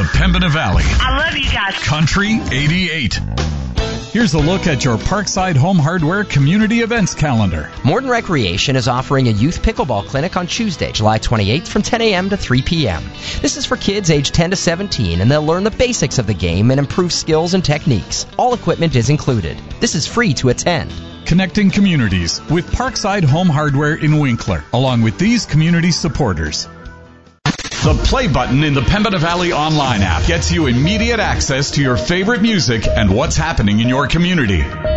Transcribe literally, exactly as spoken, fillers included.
Pembina Valley. I love you guys. Country eighty-eight. Here's a look at your Parkside Home Hardware community events calendar. Morton Recreation is offering a youth pickleball clinic on Tuesday, July twenty-eighth from ten a.m. to three p.m. This is for kids aged ten to seventeen, and they'll learn the basics of the game and improve skills and techniques. All equipment is included. This is free to attend. Connecting communities with Parkside Home Hardware in Winkler, along with these community supporters. The play button in the Pembina Valley online app gets you immediate access to your favorite music and what's happening in your community.